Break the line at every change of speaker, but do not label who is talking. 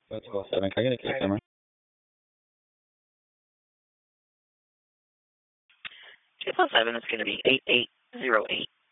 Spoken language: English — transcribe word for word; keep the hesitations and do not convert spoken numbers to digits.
That's all seven. Can I get a case number?
two four seven is going to be eight eight zero eight.